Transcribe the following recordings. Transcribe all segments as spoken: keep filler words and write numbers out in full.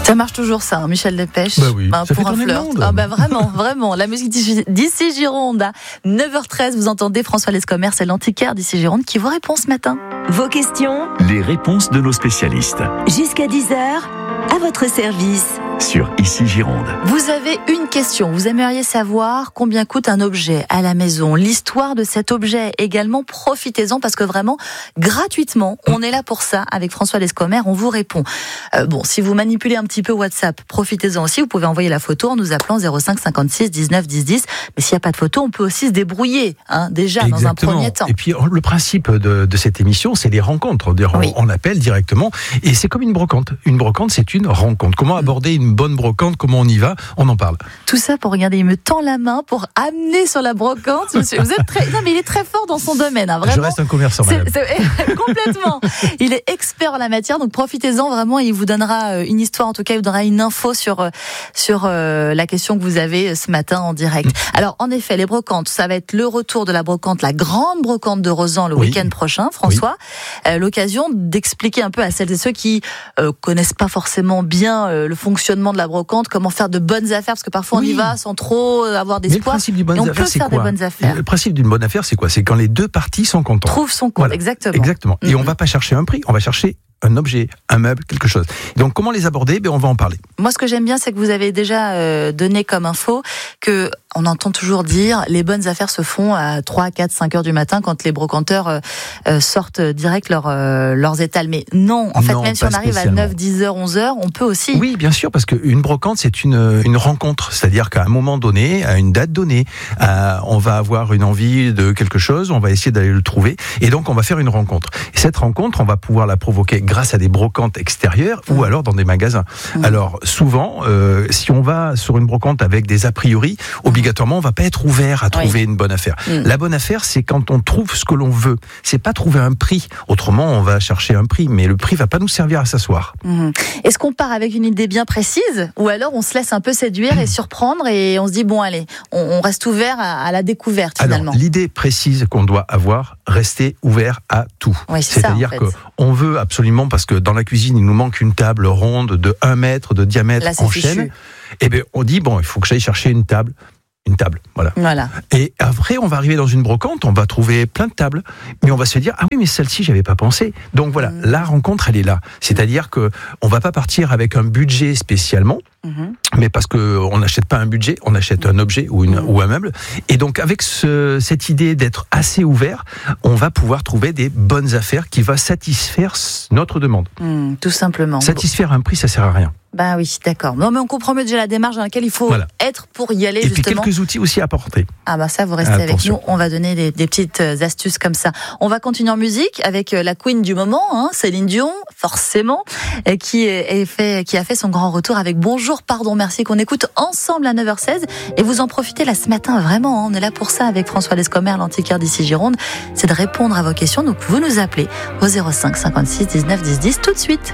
Ça marche toujours ça, hein, Michel Delpech. Bah oui, hein, ça pour fait un tourner le flirt. monde. Ah bah vraiment, vraiment. La musique d'ici, d'ici Gironde à neuf heures treize, vous entendez François Lescomer, c'est l'antiquaire d'ici Gironde qui vous répond ce matin. Vos questions, Les réponses de nos spécialistes jusqu'à dix heures, à votre service. sur Ici Gironde. Vous avez une question, vous aimeriez savoir combien coûte un objet à la maison, l'histoire de cet objet également, profitez-en parce que vraiment, gratuitement, on est là pour ça avec François Lescomer, on vous répond. Euh, bon, si vous manipulez un petit peu WhatsApp, profitez-en aussi, vous pouvez envoyer la photo en nous appelant zéro cinq cinquante-six dix-neuf dix dix, mais s'il n'y a pas de photo, on peut aussi se débrouiller, hein, déjà Exactement. dans un premier temps. Et puis le principe de, de cette émission, c'est les rencontres. On, Oui. on appelle directement et c'est comme une brocante. Une brocante, c'est une rencontre. Comment aborder une bonne brocante, comment on y va, on en parle. Tout ça pour regarder, il me tend la main pour amener sur la brocante. Monsieur, vous êtes très, non mais il est très fort dans son domaine, hein, vraiment. Je reste un commerçant, C'est- madame. c'est- complètement. Il est expert en la matière, donc profitez-en vraiment. Il vous donnera euh, une histoire, en tout cas, il vous donnera une info sur euh, sur euh, la question que vous avez ce matin en direct. Alors, en effet, les brocantes, ça va être le retour de la brocante, la grande brocante de Rosan le Oui. week-end prochain. François, euh, l'occasion d'expliquer un peu à celles et ceux qui euh, connaissent pas forcément bien euh, le fonctionnement de la brocante, comment faire de bonnes affaires, parce que parfois on y Oui. va sans trop avoir Mais le d'espoir. principe d'une Et bonne on peut affaire, c'est faire quoi des bonnes affaires. Le principe d'une bonne affaire, c'est quoi? C'est quand les deux parties sont contentes. Trouve son compte, Voilà. exactement. Exactement. Et Mhm. on va pas chercher un prix, on va chercher un objet, un meuble, quelque chose. Donc comment les aborder? Ben on va en parler. Moi, ce que j'aime bien, c'est que vous avez déjà euh, donné comme info que on entend toujours dire les bonnes affaires se font à trois, quatre, cinq heures du matin quand les brocanteurs euh, euh, sortent direct leur, euh, leurs étals. Mais non, en fait, Non, même si pas on arrive à spécialement. neuf, dix heures, onze heures, on peut aussi. Oui, bien sûr, parce qu'une brocante, c'est une, une rencontre. C'est-à-dire qu'à un moment donné, à une date donnée, euh, on va avoir une envie de quelque chose, on va essayer d'aller le trouver, et donc on va faire une rencontre. Et cette rencontre, on va pouvoir la provoquer grâce à des brocantes extérieures ou alors dans des magasins. Mmh. Alors souvent, euh, si on va sur une brocante avec des a priori, obligatoirement, on va pas être ouvert à trouver une bonne affaire. Mmh. La bonne affaire, c'est quand on trouve ce que l'on veut. C'est pas trouver un prix. Autrement, on va chercher un prix, mais le prix va pas nous servir à s'asseoir. Mhm. Est-ce qu'on part avec une idée bien précise ou alors on se laisse un peu séduire et surprendre et on se dit bon allez, on, on reste ouvert à, à la découverte finalement. Alors, l'idée précise qu'on doit avoir, rester ouvert à tout. Oui, c'est ça, C'est-à-dire en fait. qu'on veut absolument, parce que dans la cuisine, il nous manque une table ronde de un mètre de diamètre Là, c'est en fichu. chaîne. Et bien, on dit, bon, il faut que j'aille chercher une table. Une table, voilà. Voilà. Et après, on va arriver dans une brocante, on va trouver plein de tables, mais on va se dire, ah oui, mais celle-ci, j'avais pas pensé. Donc voilà, Mmh. la rencontre, elle est là. C'est-à-dire que on va pas partir avec un budget spécialement, Mhm. mais parce que on n'achète pas un budget, on achète un objet ou, une, Mmh. ou un meuble. Et donc, avec ce, cette idée d'être assez ouvert, on va pouvoir trouver des bonnes affaires qui va satisfaire notre demande. Mhm, tout simplement. Satisfaire un prix, ça sert à rien. Bah oui, d'accord. Non, mais on comprend mieux déjà la démarche dans laquelle il faut Voilà. être pour y aller Et puis justement. quelques outils aussi à apporter. Ah bah ça, vous restez avec Attention. nous. On va donner des, des petites euh, astuces comme ça. On va continuer en musique avec euh, la queen du moment, hein, Céline Dion, forcément, et qui est, est fait, qui a fait son grand retour avec Bonjour, pardon, merci, qu'on écoute ensemble à neuf heures seize. Et vous en profitez là ce matin, vraiment. Hein, on est là pour ça avec François Lescomer, l'antiquaire d'ici Gironde. C'est de répondre à vos questions. Donc vous nous appelez au zéro cinq cinquante-six dix-neuf dix dix tout de suite.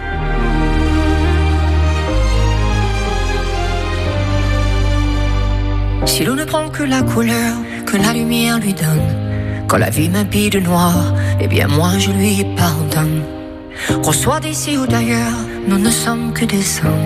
Si l'on ne prend que la couleur que la lumière lui donne, quand la vie m'habille de noir, eh bien moi je lui pardonne. Qu'on soit d'ici ou d'ailleurs, nous ne sommes que des hommes.